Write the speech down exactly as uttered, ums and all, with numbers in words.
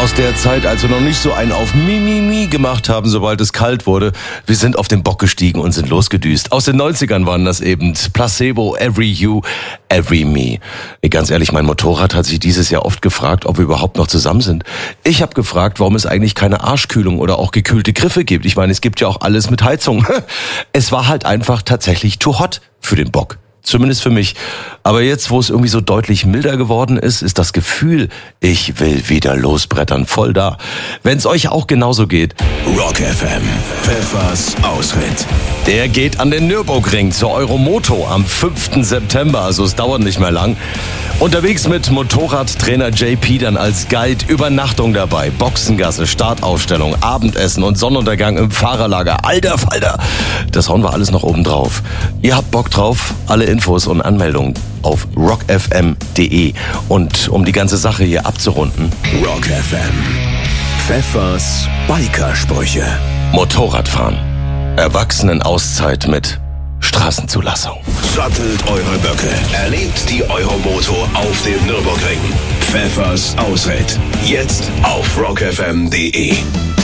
aus der Zeit, als wir noch nicht so einen auf Mimimi gemacht haben, sobald es kalt wurde. Wir sind auf den Bock gestiegen und sind losgedüst. Aus den neunzigern waren das eben Placebo, Every You, Every Me. Ganz ehrlich, mein Motorrad hat sich dieses Jahr oft gefragt, ob wir überhaupt noch zusammen sind. Ich habe gefragt, warum es eigentlich keine Arschkühlung oder auch gekühlte Griffe gibt. Ich meine, es gibt ja auch alles mit Heizung. Es war halt einfach tatsächlich too hot für den Bock. Zumindest für mich. Aber jetzt, wo es irgendwie so deutlich milder geworden ist, ist das Gefühl, ich will wieder losbrettern, voll da. Wenn es euch auch genauso geht. Rock F M, Pfeffers Ausritt. Der geht an den Nürburgring zur Euromoto am fünften September, also es dauert nicht mehr lang. Unterwegs mit Motorradtrainer J P dann als Guide, Übernachtung dabei, Boxengasse, Startaufstellung, Abendessen und Sonnenuntergang im Fahrerlager. Alter Falter, das hauen wir alles noch oben drauf. Ihr habt Bock drauf? Alle Infos und Anmeldungen auf rock f m punkt d e. Und um die ganze Sache hier abzurunden: Rock F M, Pfeffers Bikersprüche. Motorradfahren, Erwachsenenauszeit mit Straßenzulassung. Sattelt eure Böcke, erlebt die Euromoto auf dem Nürburgring. Pfeffers Ausritt, jetzt auf rock f m punkt d e.